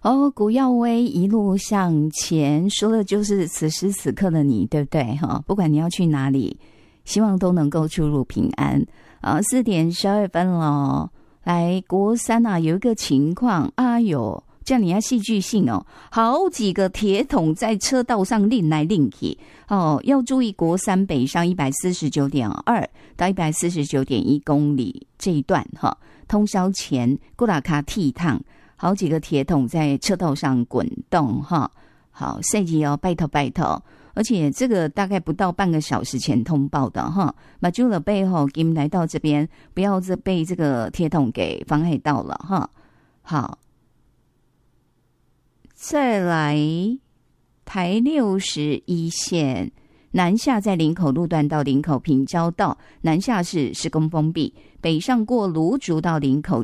哦，古耀威一路向前，说的就是此时此刻的你，对不对？不管你要去哪里，希望都能够出入平安。4点12分了，来国三啊，有一个情况，哎呦，这样你要戏剧性哦，好几个铁桶在车道上拎来拎去哦，要注意国三北上149.2到149.1公里这一段哈，通宵前古拉卡剃烫。好几个铁桶在车道上滚动哈，好，赛季哦，拜托拜托，而且这个大概不到半个小时前通报的哈，马朱了背后给你们来到这边，不要被这个铁桶给妨害到了哈。好，再来台61线南下，在林口路段到林口平交道南下是施工封闭，北上过芦竹到林口